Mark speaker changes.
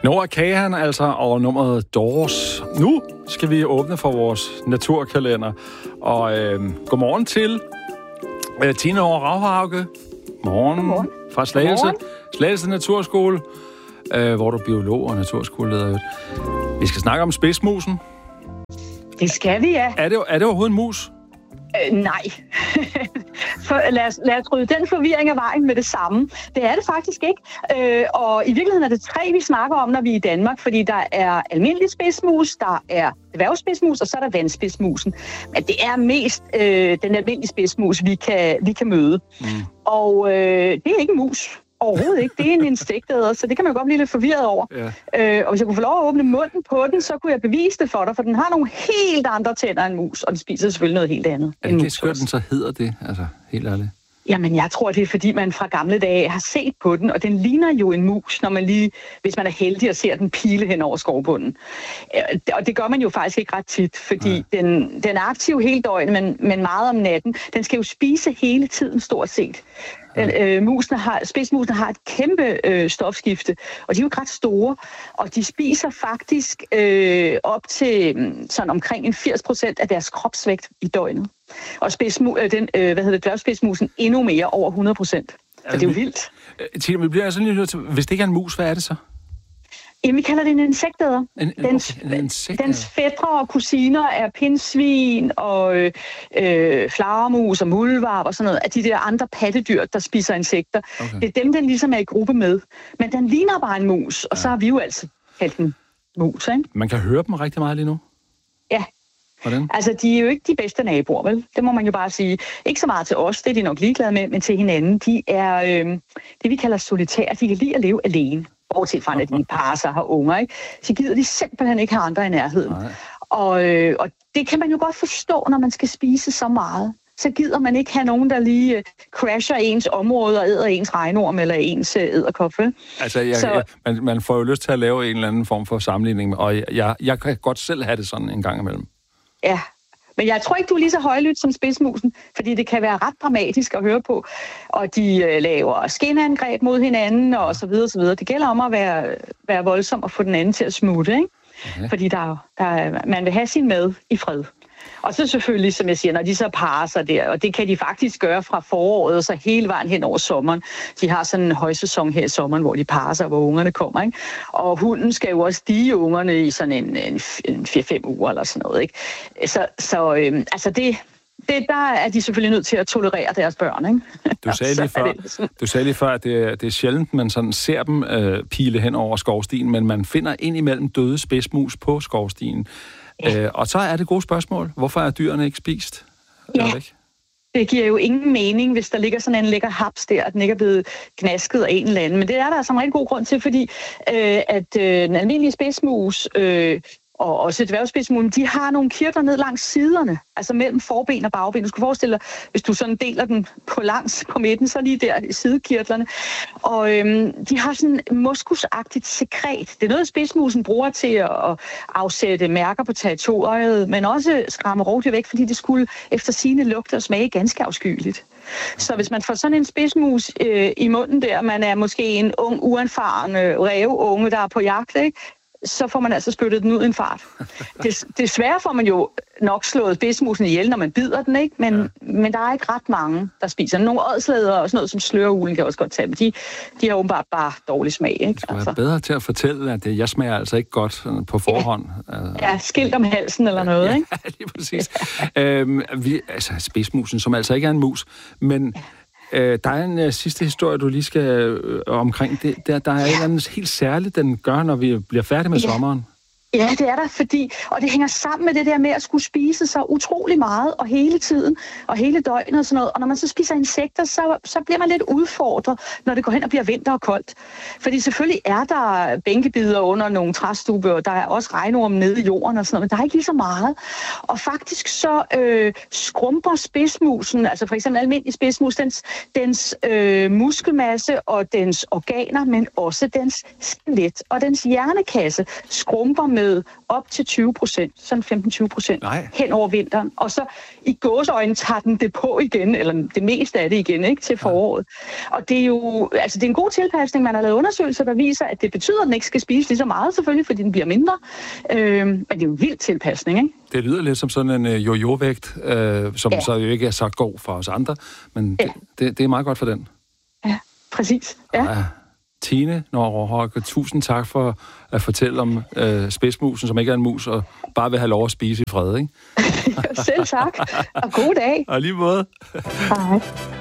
Speaker 1: Nora Kahan altså, og nummeret Doors. Nu skal vi åbne for vores naturkalender. Og godmorgen til Tine over Ravhauke. Godmorgen fra Slagelse. Slagelse Naturskole, hvor du er biolog og naturskoleleder. Vi skal snakke om spidsmusen.
Speaker 2: Det skal vi, ja.
Speaker 1: Er det overhovedet en mus?
Speaker 2: Nej. Lad os rydde den forvirring af vejen med det samme. Det er det faktisk ikke. Og i virkeligheden er det 3, vi snakker om, når vi er i Danmark, fordi der er almindelig spidsmus, der er dværgspidsmus, og så er der vandspidsmusen. Men det er mest den almindelige spidsmus, vi kan møde. Og det er ikke en mus. Overhovedet ikke. Det er en insektæder, så det kan man godt blive lidt forvirret over. Ja. Og hvis jeg kunne få lov at åbne munden på den, så kunne jeg bevise det for dig, for den har nogle helt andre tænder end mus, og den spiser selvfølgelig noget helt andet.
Speaker 1: Er det skørt, den så hedder det? Altså, helt ærligt.
Speaker 2: Jamen, jeg tror, det er, fordi man fra gamle dage har set på den, og den ligner jo en mus, når man hvis man er heldig og ser den pile hen over skovbunden. Og det gør man jo faktisk ikke ret tit, fordi den er aktiv hele døgnet, men meget om natten. Den skal jo spise hele tiden, stort set. Spidsmusene har et kæmpe stofskifte, og de er jo ret store, og de spiser faktisk op til sådan omkring 80% af deres kropsvægt i døgnet. Og dværgspidsmusen endnu mere, over 100%. Så det er jo vildt.
Speaker 1: Tine, vi bliver altså lige nødt til, hvis det ikke er en mus, hvad er det så?
Speaker 2: Jamen, vi kalder det en insektæder. Dens fætre og kusiner er pindsvin og flagermus og muldvarp og sådan noget, af de der andre pattedyr, der spiser insekter. Okay. Det er dem, den ligesom er i gruppe med. Men den ligner bare en mus, og så har vi jo altså kaldt den mus, ikke? Man kan høre dem rigtig meget lige nu. Ja. Hvordan? Altså, de er jo ikke de bedste naboer, vel? Det må man jo bare sige. Ikke så meget til os, det er de nok ligeglade med, men til hinanden. De er det, vi kalder solitære. De kan lide at leve alene. Bortset fra, at de parer sig og har unger, ikke? Så gider de simpelthen ikke have andre i nærheden. Og det kan man jo godt forstå, når man skal spise så meget. Så gider man ikke have nogen, der lige crasher ens område og æder ens regnorm eller ens edderkop. Altså, man får jo lyst til at lave en eller anden form for sammenligning, og jeg kan godt selv have det sådan en gang imellem. Ja. Men jeg tror ikke, du er lige så højlydt som spidsmusen, fordi det kan være ret dramatisk at høre på. Og de laver skinangreb mod hinanden og så videre, så videre. Det gælder om at være voldsom og få den anden til at smutte, ikke? Okay. Fordi man vil have sin mad i fred. Og så selvfølgelig, som jeg siger, når de så parer sig der, og det kan de faktisk gøre fra foråret og så hele vejen hen over sommeren. De har sådan en højsæson her i sommeren, hvor de parer sig, hvor ungerne kommer, ikke? Og hunden skal jo også dige ungerne i sådan en 4-5 uger eller sådan noget, ikke? Altså der er de selvfølgelig nødt til at tolerere deres børn, ikke? Du sagde lige før, at det er sjældent, man sådan ser dem pile hen over skovstien, men man finder indimellem døde spidsmus på skovstien. Ja. Og så er det gode spørgsmål. Hvorfor er dyrene ikke spist? Ja, det giver jo ingen mening, hvis der ligger sådan en lækker haps der, at den ikke er blevet gnasket af en eller anden. Men det er der altså en rigtig god grund til, fordi at den almindelige spidsmus og også dværgspidsmusen, de har nogle kirtler ned langs siderne, altså mellem forben og bagben. Du skal forestille dig, hvis du sådan deler den på midten, så lige der i sidekirtlerne. Og de har sådan muskusagtigt sekret. Det er noget, spidsmusen bruger til at afsætte mærker på territoriet, men også skræmme rovdyr væk, fordi det skulle efter sigende lugte og smage ganske afskyeligt. Så hvis man får sådan en spidsmus i munden der, man er måske en ung, uerfaren ræveunge, der er på jagt, ikke? Så får man altså spyttet den ud i en fart. Desværre får man jo nok slået spidsmusen ihjel, når man bider den, ikke? Men der er ikke ret mange, der spiser. Nogle ådslæder og sådan noget som sløreulen kan også godt tage, men de har åbenbart bare dårlig smag, ikke? Det skal være bedre til at fortælle, at jeg smager altså ikke godt på forhånd. Ja, skilt om halsen eller noget, ikke? Ja, lige præcis. Spidsmusen, som altså ikke er en mus, men... Der er en sidste historie, du lige skal omkring det. Der er et eller andet helt særligt, den gør, når vi bliver færdige med sommeren. Ja, det er der, og det hænger sammen med det der med at skulle spise så utrolig meget, og hele tiden, og hele døgnet og sådan noget. Og når man så spiser insekter, så bliver man lidt udfordret, når det går hen og bliver vinter og koldt. Fordi selvfølgelig er der bænkebider under nogle træstube, og der er også regnorme nede i jorden og sådan noget, men der er ikke lige så meget. Og faktisk så skrumper spidsmusen, altså for eksempel almindelig spidsmus, dens muskelmasse og dens organer, men også dens skelet og dens hjernekasse skrumper med med op til 20%, sådan 15-20% hen over vinteren. Og så i gåseøjne tager den det på igen, eller det meste af det igen, ikke, til foråret. Og det er jo, altså det er en god tilpasning. Man har lavet undersøgelser, der viser, at det betyder, at den ikke skal spise lige så meget, selvfølgelig, fordi den bliver mindre. Men det er jo en vild tilpasning, ikke?
Speaker 1: Det lyder lidt som sådan en jojo-vægt, som så jo ikke er så god for os andre, men det er meget godt for den.
Speaker 2: Ja, præcis. Ja.
Speaker 1: Tine Nørgaard, tusind tak for at fortælle om spidsmusen, som ikke er en mus, og bare vil have lov at spise i fred, ikke?
Speaker 2: Selv tak, og god dag.
Speaker 1: Og lige måde.
Speaker 2: Hej.